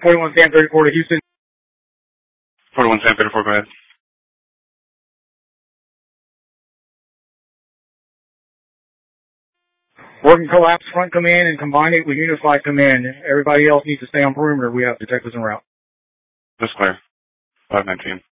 41 Sam 34 to Houston. 41 Sam 34, go ahead. Working collapse front command and combine it with unified command. Everybody else needs to stay on perimeter. We have detectives en route. That's clear. 519.